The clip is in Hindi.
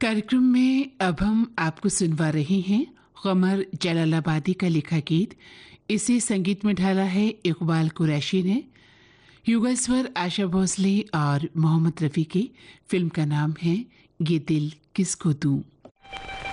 कार्यक्रम में अब हम आपको सुनवा रहे हैं कमर जलालाबादी का लिखा गीत। इसे संगीत में ढाला है इकबाल कुरैशी ने। युगल स्वर आशा भोसले और मोहम्मद रफ़ी की। फिल्म का नाम है ये दिल किसको दूं।